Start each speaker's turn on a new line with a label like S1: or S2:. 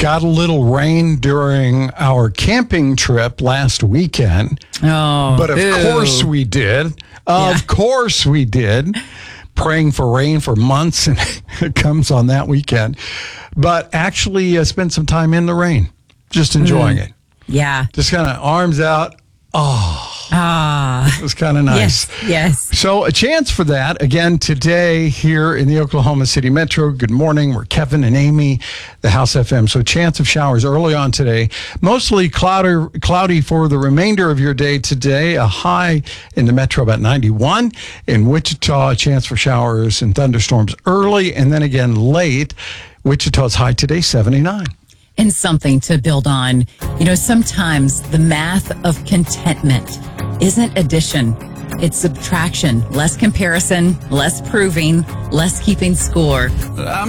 S1: got a little rain during our camping trip last weekend.
S2: Oh,
S1: but of course we did. Of course we did. Praying for rain for months, and it comes on that weekend. But actually spent some time in the rain, just enjoying it.
S2: Yeah.
S1: Just kind of arms out. It was kind of nice.
S2: Yes.
S1: So a chance for that again today here in the Oklahoma City Metro. Good morning. We're Kevin and Amy, the House FM. So chance of showers early on today. Mostly cloudy for the remainder of your day today. A high in the Metro about 91. In Wichita, a chance for showers and thunderstorms early and then again late. Wichita's high today 79.
S2: And something to build on. You know, sometimes the math of contentment isn't addition, it's subtraction. Less comparison, less proving, less keeping score.